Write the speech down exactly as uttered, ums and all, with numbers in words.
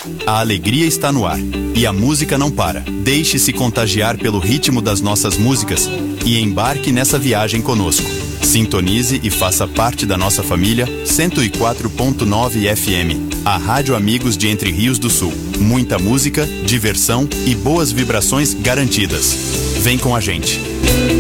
A alegria está no ar e a música não para. Deixe-se contagiar pelo ritmo das nossas músicas e embarque nessa viagem conosco. Sintonize e faça parte da nossa família cento e quatro ponto nove F M, a Rádio Amigos de Entre Rios do Sul. Muita música, diversão e boas vibrações garantidas. Vem com a gente.